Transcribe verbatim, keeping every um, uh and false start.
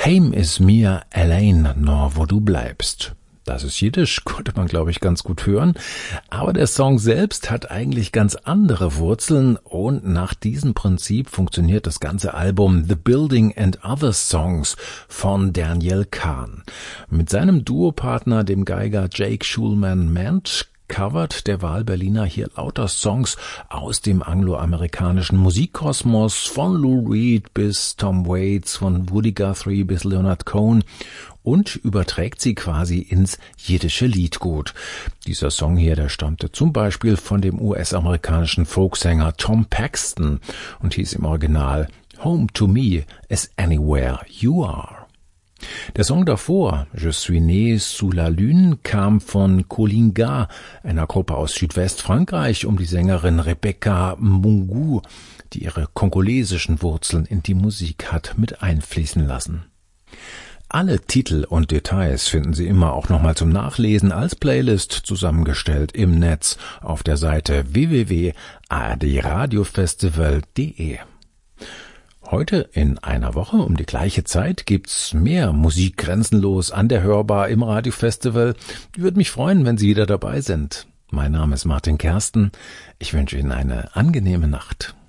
Heim is mir allein, nur wo du bleibst. Das ist Jiddisch, konnte man, glaube ich, ganz gut hören. Aber der Song selbst hat eigentlich ganz andere Wurzeln und nach diesem Prinzip funktioniert das ganze Album The Building and Other Songs von Daniel Kahn. Mit seinem Duopartner, dem Geiger Jake Schulman-Mant, covert der Wahlberliner hier lauter Songs aus dem angloamerikanischen Musikkosmos, von Lou Reed bis Tom Waits, von Woody Guthrie bis Leonard Cohen, und überträgt sie quasi ins jiddische Liedgut. Dieser Song hier, der stammte zum Beispiel von dem U S-amerikanischen Folksänger Tom Paxton und hieß im Original Home to me is anywhere you are. Der Song davor, Je suis né sous la lune, kam von Colinga, einer Gruppe aus Südwestfrankreich, um die Sängerin Rebecca Mungu, die ihre kongolesischen Wurzeln in die Musik hat mit einfließen lassen. Alle Titel und Details finden Sie immer auch nochmal zum Nachlesen als Playlist zusammengestellt im Netz auf der Seite w w w punkt a r d radiofestival punkt d e. Heute in einer Woche um die gleiche Zeit gibt's mehr Musik grenzenlos an der Hörbar im Radiofestival. Ich würde mich freuen, wenn Sie wieder dabei sind. Mein Name ist Martin Kersten. Ich wünsche Ihnen eine angenehme Nacht.